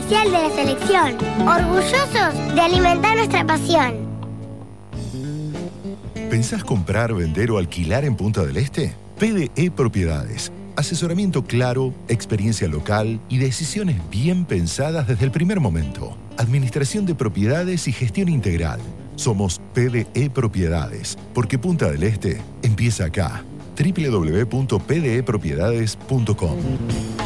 oficial de la selección. Orgullosos de alimentar nuestra pasión. ¿Pensás comprar, vender o alquilar en Punta del Este? PDE Propiedades. Asesoramiento claro, experiencia local y decisiones bien pensadas desde el primer momento. Administración de propiedades y gestión integral. Somos PDE Propiedades, porque Punta del Este empieza acá. www.pdepropiedades.com